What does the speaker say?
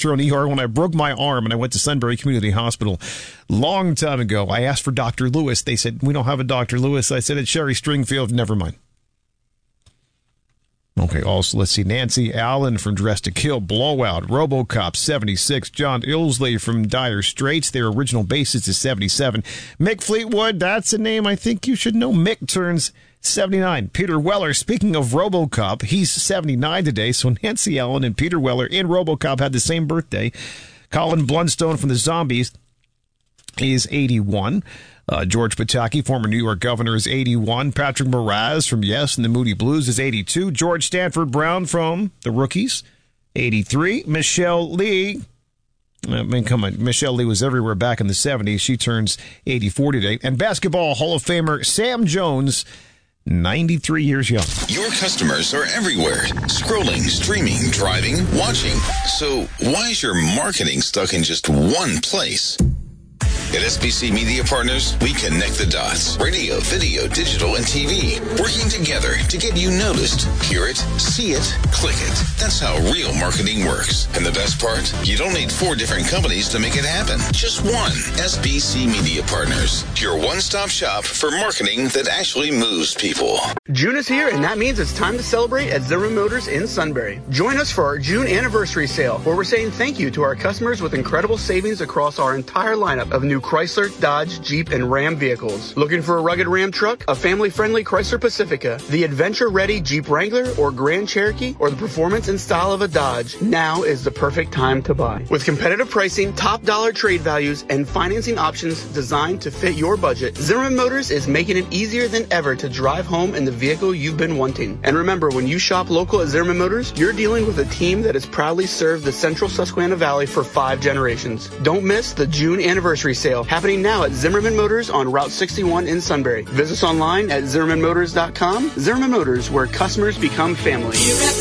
Doctor on ER when I broke my arm and I went to Sunbury Community Hospital long time ago. I asked for Dr. Lewis. They said, we don't have a Dr. Lewis. I said, it's Sherry Stringfield. Never mind. Okay, also, let's see. Nancy Allen from Dressed to Kill, Blowout, RoboCop, 76. John Ilsley from Dire Straits, their original basis is 77. Mick Fleetwood, that's a name I think you should know. Mick turns 79. Peter Weller, speaking of RoboCop, he's 79 today, so Nancy Allen and Peter Weller in RoboCop had the same birthday. Colin Blunstone from the Zombies is 81. George Pataki, former New York governor, is 81. Patrick Moraz from Yes and the Moody Blues is 82. George Stanford Brown from The Rookies, 83. Michelle Lee, Michelle Lee was everywhere back in the 70s. She turns 84 today. And Basketball Hall of Famer Sam Jones, 93 years young. Your customers are everywhere. Scrolling, streaming, driving, watching. So why is your marketing stuck in just one place? At SBC Media Partners, we connect the dots. Radio, video, digital, and TV. Working together to get you noticed. Hear it, see it, click it. That's how real marketing works. And the best part? You don't need 4 different companies to make it happen. Just one. SBC Media Partners. Your one-stop shop for marketing that actually moves people. June is here, and that means it's time to celebrate at Zimmerman Motors in Sunbury. Join us for our June anniversary sale, where we're saying thank you to our customers with incredible savings across our entire lineup of new Chrysler, Dodge, Jeep, and Ram vehicles. Looking for a rugged Ram truck, a family-friendly Chrysler Pacifica, the adventure-ready Jeep Wrangler or Grand Cherokee, or the performance and style of a Dodge? Now is the perfect time to buy. With competitive pricing, top dollar trade values, and financing options designed to fit your budget, Zimmerman Motors is making it easier than ever to drive home in the vehicle you've been wanting. And remember, when you shop local at Zimmerman Motors, you're dealing with a team that has proudly served the central Susquehanna Valley for 5 generations. Don't miss the June anniversary sale happening now at Zimmerman Motors on Route 61 in Sunbury. Visit us online at ZimmermanMotors.com. Zimmerman Motors, where customers become family. Here at